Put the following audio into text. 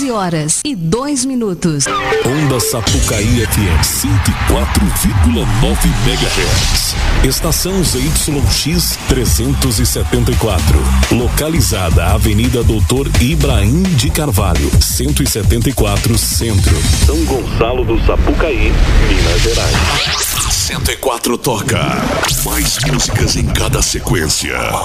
11h02. Onda Sapucaí FM 104,9 MHz. Estação ZYX 374. Localizada Avenida Doutor Ibrahim de Carvalho, 174 Centro, São Gonçalo do Sapucaí, Minas Gerais. 104 toca. Mais músicas em cada sequência.